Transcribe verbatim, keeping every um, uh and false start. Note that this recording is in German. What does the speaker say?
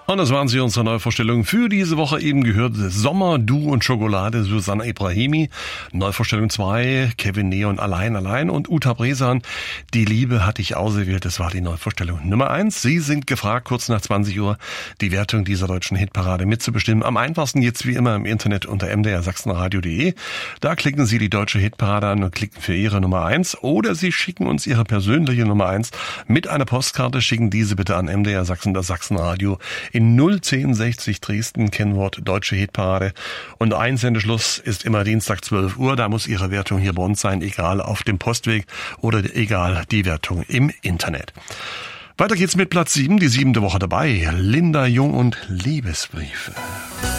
Und das waren sie, unsere Neuvorstellungen für diese Woche. Eben gehört Sommer, Du und Schokolade, Susanna Ibrahimi. Neuvorstellung zwei, Kevin Neon, Allein, Allein und Uta Bresan, Die Liebe hat dich auserwählt. Das war die Neuvorstellung Nummer eins. Sie sind gefragt, kurz nach zwanzig Uhr die Wertung dieser deutschen Hitparade mitzubestimmen. Am einfachsten jetzt wie immer im Internet unter m d r sachsenradio punkt d e. Da klicken Sie die deutsche Hitparade an und klicken für Ihre Nummer eins. Oder Sie schicken uns Ihre persönliche Nummer eins mit einer Postkarte. Schicken diese bitte an M D R Sachsen, das Sachsenradio in null zehn sechzig Dresden, Kennwort Deutsche Hitparade. Und Einsendeschluss ist immer Dienstag zwölf Uhr. Da muss Ihre Wertung hier bei uns sein, egal auf dem Postweg oder egal die Wertung im Internet. Weiter geht's mit Platz sieben, die siebente Woche dabei. Linda Jung und Liebesbriefe.